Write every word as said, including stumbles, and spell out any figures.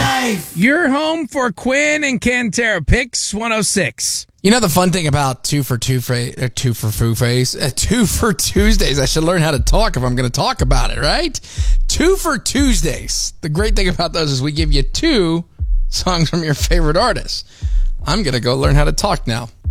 life. You're home for Quinn and Cantera Picks one oh six. You know the fun thing about two for two fa- uh, two for foo face, uh, two for Tuesdays. I should learn how to talk if I'm going to talk about it, right? Two for Tuesdays. The great thing about those is we give you two songs from your favorite artists. I'm going to go learn how to talk now.